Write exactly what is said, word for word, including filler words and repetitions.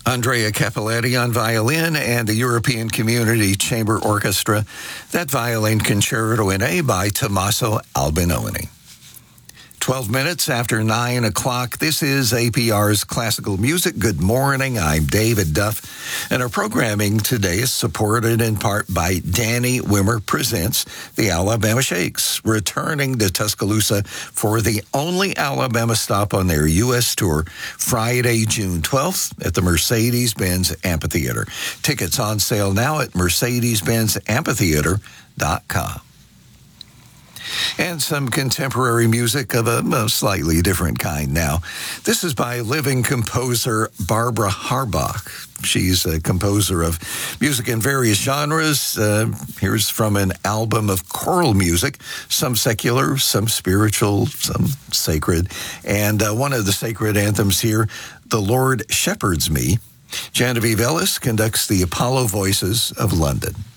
Andrea Cappelletti on violin and the European Community Chamber Orchestra. That violin concerto in A by Tommaso Albinoni. twelve minutes after nine o'clock. This is A P R's Classical Music. Good morning. I'm David Duff, and our programming today is supported in part by Danny Wimmer Presents the Alabama Shakes, returning to Tuscaloosa for the only Alabama stop on their U S tour, Friday, June twelfth at the Mercedes-Benz Amphitheater. Tickets on sale now at mercedes benz amphitheater dot com. And some contemporary music of a, a slightly different kind now. This is by living composer Barbara Harbach. She's a composer of music in various genres. Uh, here's from an album of choral music, some secular, some spiritual, some sacred. And uh, one of the sacred anthems here, The Lord Shepherds Me. Genevieve Ellis conducts the Apollo Voices of London.